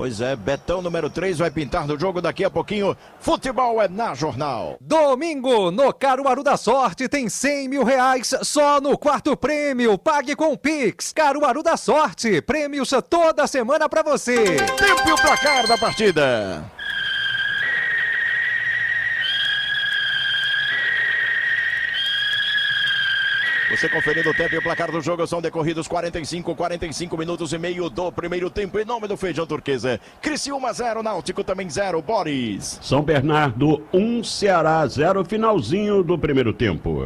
Pois é, Betão número 3 vai pintar no jogo daqui a pouquinho. Futebol é na Jornal. Domingo, no Caruaru da Sorte, tem 100 mil reais só no quarto prêmio. Pague com Pix. Caruaru da Sorte, prêmios toda semana pra você. Tempo e o placar da partida. Você conferindo o tempo e o placar do jogo, são decorridos 45 minutos e meio do primeiro tempo. Em nome do Feijão Turquesa, Criciúma 0, Náutico também 0, Boris. São Bernardo 1, Ceará 0, finalzinho do primeiro tempo.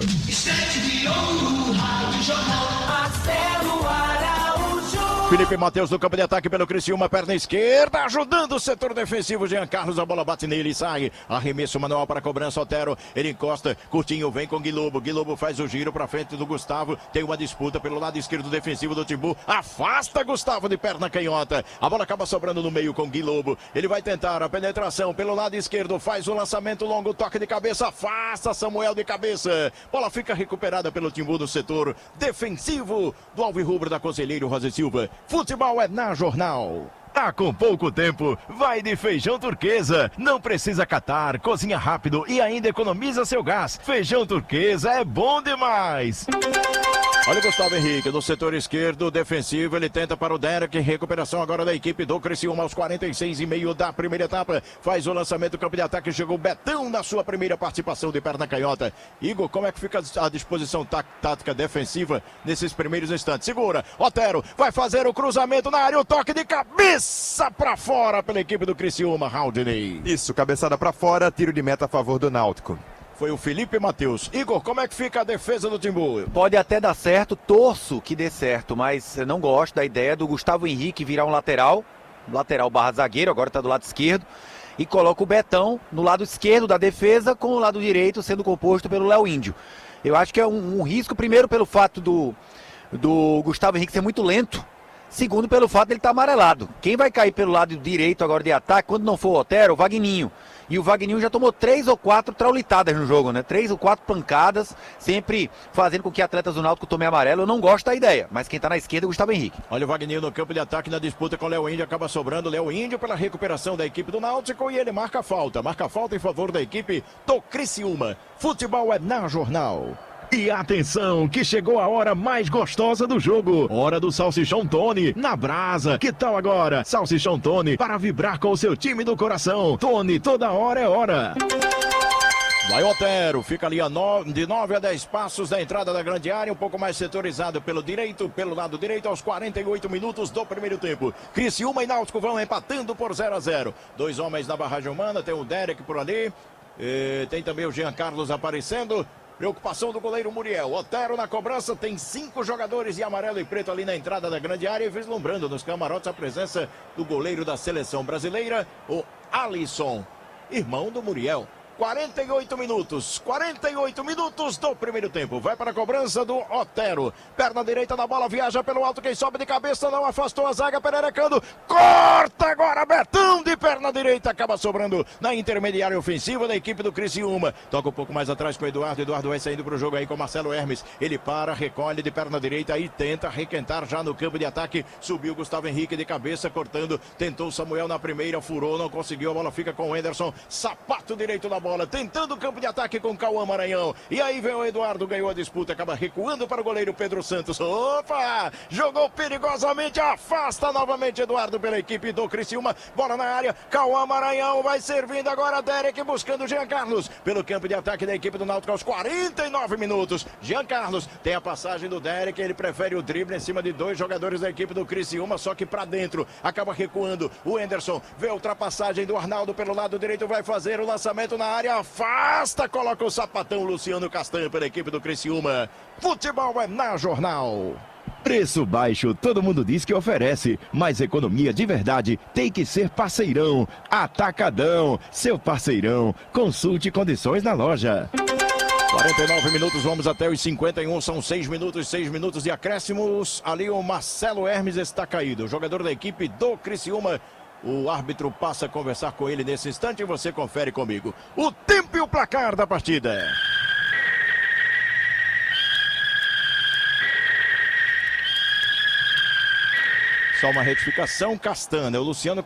Felipe Matheus no campo de ataque pelo Criciúma, perna esquerda, ajudando o setor defensivo. Jean Carlos, a bola bate nele e sai. Arremesso manual para a cobrança, Otero. Ele encosta, Coutinho vem com Guilobo. Guilobo faz o giro para frente do Gustavo. Tem uma disputa pelo lado esquerdo defensivo do Timbu. Afasta Gustavo de perna canhota. A bola acaba sobrando no meio com Guilobo. Ele vai tentar a penetração pelo lado esquerdo. Faz o lançamento longo, toque de cabeça. Afasta Samuel de cabeça. Bola fica recuperada pelo Timbu no setor defensivo do Alvirrubro da Conselheiro Rosa Silva. Futebol é na Jornal. Tá com pouco tempo, vai de Feijão Turquesa. Não precisa catar, cozinha rápido e ainda economiza seu gás. Feijão Turquesa é bom demais. Olha o Gustavo Henrique no setor esquerdo defensivo, ele tenta para o Derek, recuperação agora da equipe do Criciúma aos 46,5 da primeira etapa, faz o lançamento, campo de ataque, chegou Betão na sua primeira participação de perna canhota. Igor, como é que fica a disposição tática defensiva nesses primeiros instantes? Segura, Otero vai fazer o cruzamento na área, o toque de cabeça para fora pela equipe do Criciúma, Haldney. Isso, cabeçada para fora, tiro de meta a favor do Náutico. Foi o Felipe Matheus. Igor, como é que fica a defesa do Timbu? Pode até dar certo, torço que dê certo, mas eu não gosto da ideia do Gustavo Henrique virar um lateral barra zagueiro, agora está do lado esquerdo, e coloca o Betão no lado esquerdo da defesa, com o lado direito sendo composto pelo Léo Índio. Eu acho que é um risco, primeiro pelo fato do Gustavo Henrique ser muito lento, segundo pelo fato de ele estar amarelado. Quem vai cair pelo lado direito agora de ataque, quando não for o Otero, o Vagninho. E o Vagninho já tomou 3 ou 4 traulitadas no jogo, né? 3 ou 4 pancadas, sempre fazendo com que atletas do Náutico tomem amarelo. Eu não gosto da ideia, mas quem tá na esquerda é o Gustavo Henrique. Olha o Vagninho no campo de ataque na disputa com o Léo Índio, acaba sobrando Léo Índio pela recuperação da equipe do Náutico e ele marca a falta. Marca a falta em favor da equipe do Criciúma. Futebol é na Jornal. E atenção, que chegou a hora mais gostosa do jogo. Hora do Salsichão Tony, na brasa. Que tal agora? Salsichão Tony, para vibrar com o seu time do coração. Tony, toda hora é hora. Vai Otero, fica ali de 9 a 10 passos da entrada da grande área, um pouco mais setorizado pelo lado direito, aos 48 minutos do primeiro tempo. Criciúma e Náutico vão empatando por 0 a 0. 2 homens na barragem humana, tem o Derek por ali, tem também o Jean Carlos aparecendo. Preocupação do goleiro Muriel. Otero na cobrança, tem 5 jogadores de amarelo e preto ali na entrada da grande área, e vislumbrando nos camarotes a presença do goleiro da seleção brasileira, o Alisson, irmão do Muriel. 48 minutos do primeiro tempo. Vai para a cobrança do Otero. Perna direita da bola, viaja pelo alto, quem sobe de cabeça não afastou a zaga, pererecando. Corta agora, Betão de perna direita, acaba sobrando na intermediária ofensiva da equipe do Criciúma. Toca um pouco mais atrás com o Eduardo. Eduardo vai saindo para o jogo aí com Marcelo Hermes. Ele para, recolhe de perna direita e tenta requentar já no campo de ataque. Subiu Gustavo Henrique de cabeça, cortando. Tentou Samuel na primeira, furou, não conseguiu. A bola fica com o Anderson. Sapato direito da bola, tentando o campo de ataque com Cauã Maranhão. E aí vem o Eduardo, ganhou a disputa, acaba recuando para o goleiro Pedro Santos. Opa! Jogou perigosamente, afasta novamente Eduardo pela equipe do Criciúma. Bola na área, Cauã Maranhão vai servindo agora, Derek buscando Jean Carlos pelo campo de ataque da equipe do Náutico aos 49 minutos. Jean Carlos tem a passagem do Derek, ele prefere o drible em cima de 2 jogadores da equipe do Criciúma, só que para dentro, acaba recuando. O Anderson vê a ultrapassagem do Arnaldo pelo lado direito, vai fazer o lançamento na área, afasta, coloca o sapatão Luciano Castanho pela equipe do Criciúma. Futebol é na Jornal. Preço baixo, todo mundo diz que oferece, mas economia de verdade tem que ser Parceirão. Atacadão, seu parceirão. Consulte condições na loja. 49 minutos, vamos até os 51, são 6 minutos de acréscimos. Ali o Marcelo Hermes está caído, o jogador da equipe do Criciúma. O árbitro passa a conversar com ele nesse instante e você confere comigo o tempo e o placar da partida. Só uma retificação, Castana, o Luciano